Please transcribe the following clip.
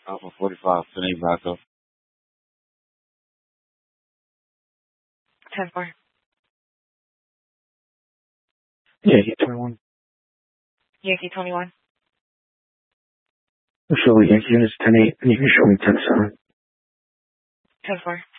Alpha 45, Finney Bravo. 10-4. Yankee 21. Yankee 21. Show Yankee units 10-8, and you can show me 10-7. 10-4.